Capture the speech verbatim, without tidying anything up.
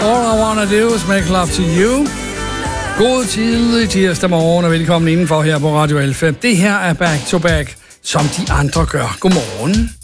All I Wanna Do Is Make Love To You. God tidlig tirsdag morgen og velkommen indenfor her på Radio Alfa. Det her er Back to Back, som de andre gør. Godmorgen.